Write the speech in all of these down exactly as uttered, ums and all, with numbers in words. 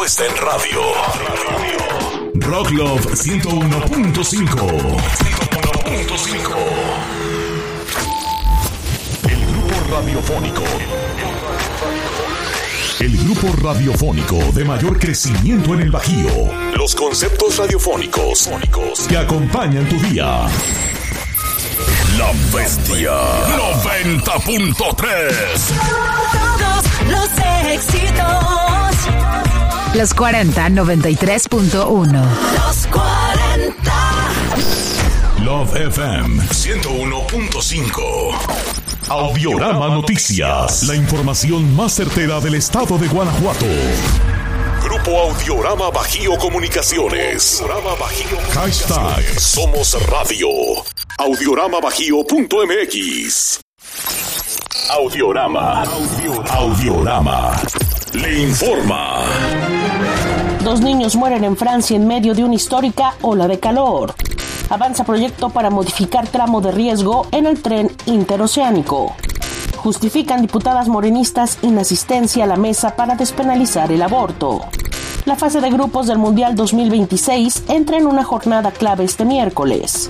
está en radio. Rock Love ciento uno punto cinco. ciento uno punto cinco. El grupo radiofónico. El grupo radiofónico de mayor crecimiento en el Bajío. Los conceptos radiofónicos que acompañan tu día. La Bestia noventa punto tres. Todos los éxitos. Los cuarenta, noventa y tres punto uno. Los cuarenta. Love F M ciento uno punto cinco. Audiorama Noticias. La información más certera del estado de Guanajuato. Grupo Audiorama Bajío Comunicaciones. Audiorama Bajío. Hashtag Somos Radio. audiorama bajío punto m x. Audiorama. Audiorama. Le informa. Dos niños mueren en Francia en medio de una histórica ola de calor. Avanza proyecto para modificar tramo de riesgo en el tren interoceánico. Justifican diputadas morenistas inasistencia a la mesa para despenalizar el aborto. La fase de grupos del Mundial dos mil veintiséis entra en una jornada clave este miércoles.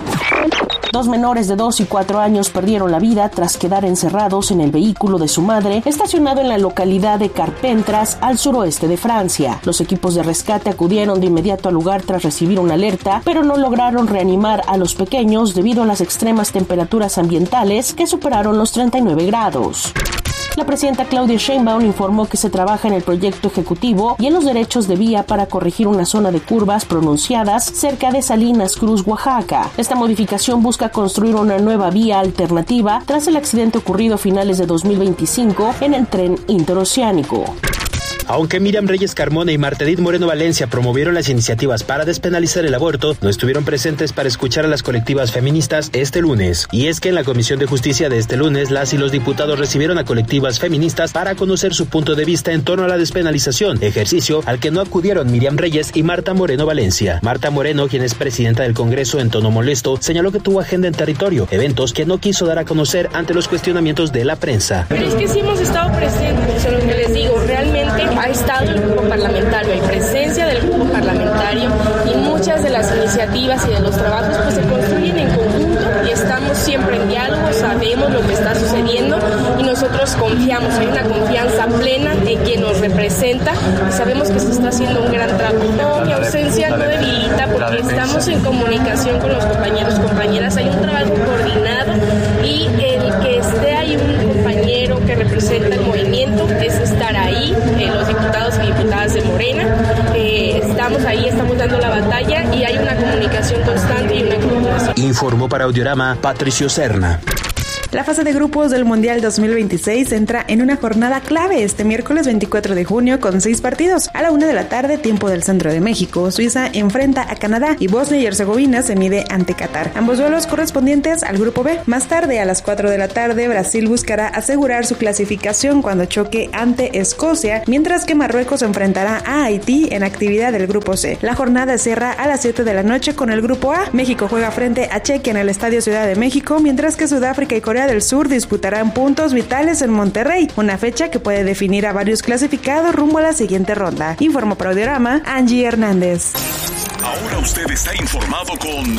Dos menores de dos y cuatro años perdieron la vida tras quedar encerrados en el vehículo de su madre, estacionado en la localidad de Carpentras, al suroeste de Francia. Los equipos de rescate acudieron de inmediato al lugar tras recibir una alerta, pero no lograron reanimar a los pequeños debido a las extremas temperaturas ambientales que superaron los treinta y nueve grados. La presidenta Claudia Sheinbaum informó que se trabaja en el proyecto ejecutivo y en los derechos de vía para corregir una zona de curvas pronunciadas cerca de Salinas Cruz, Oaxaca. Esta modificación busca construir una nueva vía alternativa tras el accidente ocurrido a finales de dos mil veinticinco en el tren interoceánico. Aunque Miriam Reyes Carmona y Marta Edith Moreno Valencia promovieron las iniciativas para despenalizar el aborto, no estuvieron presentes para escuchar a las colectivas feministas este lunes. Y es que en la Comisión de Justicia de este lunes, las y los diputados recibieron a colectivas feministas para conocer su punto de vista en torno a la despenalización, ejercicio al que no acudieron Miriam Reyes y Marta Moreno Valencia. Marta Moreno, quien es presidenta del Congreso, en tono molesto, señaló que tuvo agenda en territorio, eventos que no quiso dar a conocer ante los cuestionamientos de la prensa. Pero es que sí hemos estado presentes, en lo que les digo, realmente ha estado el grupo parlamentario, hay presencia del grupo parlamentario y muchas de las iniciativas y de los trabajos pues se construyen en conjunto y estamos siempre en diálogo, sabemos lo que está sucediendo y nosotros confiamos, hay una confianza plena en quien nos representa y sabemos que se está haciendo un gran trabajo. No, mi ausencia no debilita porque estamos en comunicación con los compañeros, compañeras, hay un trabajo coordinado y el que esté ahí un compañero que representa el movimiento es estar ahí, eh, los diputados y diputadas de Morena, eh, estamos ahí, estamos dando la batalla y hay una comunicación constante y una comunicación. Informó para Audiorama Patricio Serna. La fase de grupos del Mundial dos mil veintiséis entra en una jornada clave este miércoles veinticuatro de junio con seis partidos. A la una de la tarde, tiempo del centro de México, Suiza enfrenta a Canadá y Bosnia y Herzegovina se mide ante Qatar. Ambos duelos correspondientes al grupo B. Más tarde, a las cuatro de la tarde, Brasil buscará asegurar su clasificación cuando choque ante Escocia, mientras que Marruecos enfrentará a Haití en actividad del grupo C. La jornada cierra a las siete de la noche con el grupo A. México juega frente a Chequia en el Estadio Ciudad de México, mientras que Sudáfrica y Corea del Sur disputarán puntos vitales en Monterrey, una fecha que puede definir a varios clasificados rumbo a la siguiente ronda. Informo para Audiorama, Angie Hernández. Ahora usted está informado con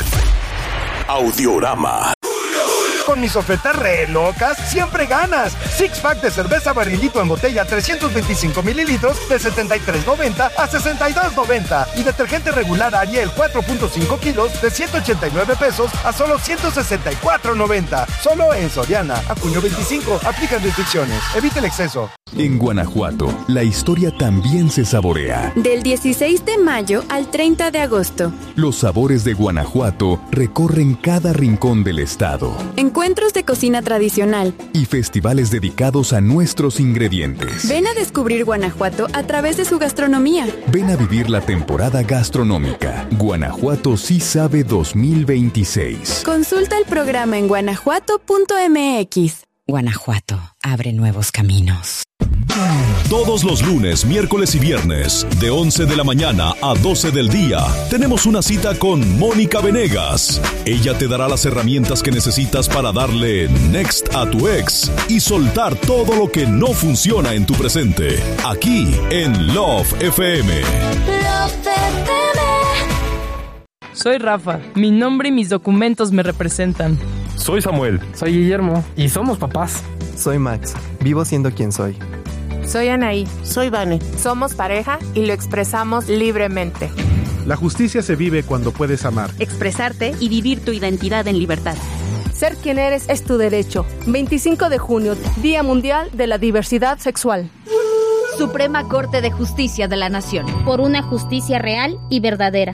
Audiorama. Con mis ofertas re locas, siempre ganas. Six pack de cerveza Barrilito en botella trescientos veinticinco mililitros de setenta y tres noventa a sesenta y dos noventa. Y detergente regular Ariel cuatro punto cinco kilos de ciento ochenta y nueve pesos a solo ciento sesenta y cuatro noventa. Solo en Soriana. A junio veinticinco. Aplican restricciones. Evite el exceso. En Guanajuato, la historia también se saborea. Del dieciséis de mayo al treinta de agosto. Los sabores de Guanajuato recorren cada rincón del estado. Encuentros de cocina tradicional. Y festivales dedicados a nuestros ingredientes. Ven a descubrir Guanajuato a través de su gastronomía. Ven a vivir la temporada gastronómica. Guanajuato sí sabe dos mil veintiséis. Consulta el programa en guanajuato punto m x. Guanajuato abre nuevos caminos. Todos los lunes, miércoles y viernes, de once de la mañana a doce del día, tenemos una cita con Mónica Venegas. Ella te dará las herramientas que necesitas para darle next a tu ex y soltar todo lo que no funciona en tu presente. Aquí en Love F M. Love F M. Soy Rafa. Mi nombre y mis documentos me representan. Soy Samuel. Soy Guillermo. Y somos papás. Soy Max. Vivo siendo quien soy. Soy Anaí. Soy Vane. Somos pareja y lo expresamos libremente. La justicia se vive cuando puedes amar, expresarte y vivir tu identidad en libertad. Ser quien eres es tu derecho. veinticinco de junio, Día Mundial de la Diversidad Sexual. Suprema Corte de Justicia de la Nación. Por una justicia real y verdadera.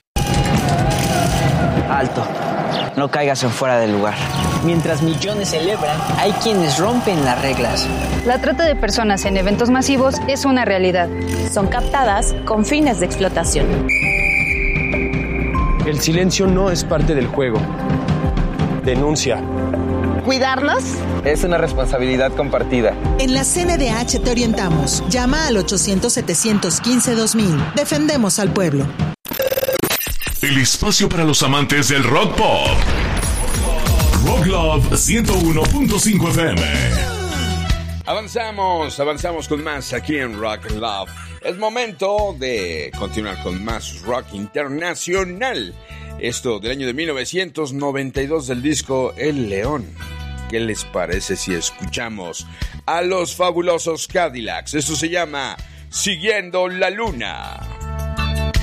Alto. No caigas en fuera del lugar. Mientras millones celebran, hay quienes rompen las reglas. La trata de personas en eventos masivos es una realidad. Son captadas con fines de explotación. El silencio no es parte del juego. Denuncia. ¿Cuidarlos? Es una responsabilidad compartida. En la C N D H te orientamos. Llama al ochocientos, setecientos quince, dos mil. Defendemos al pueblo. El espacio para los amantes del rock pop. Rock Love ciento uno punto cinco F M. Avanzamos, avanzamos con más aquí en Rock Love. Es momento de continuar con más rock internacional. Esto del año de mil novecientos noventa y dos del disco El León. ¿Qué les parece si escuchamos a los fabulosos Cadillacs? Esto se llama Siguiendo la Luna.